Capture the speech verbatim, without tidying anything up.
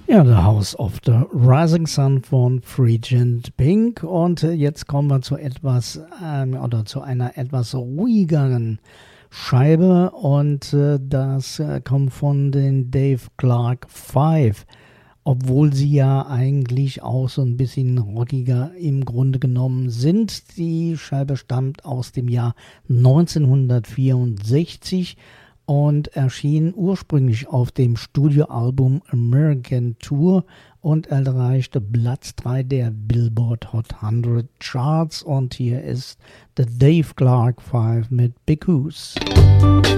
Ja, The House of the Rising Sun von Frigid Pink. Und äh, jetzt kommen wir zu etwas ähm, oder zu einer etwas ruhigeren Scheibe. Und äh, das äh, kommt von den Dave Clark Five. Obwohl sie ja eigentlich auch so ein bisschen rockiger im Grunde genommen sind. Die Scheibe stammt aus dem Jahr neunzehnhundertvierundsechzig und erschien ursprünglich auf dem Studioalbum American Tour und erreichte Platz drei der Billboard Hot hundert Charts. Und hier ist The Dave Clark Five mit Because.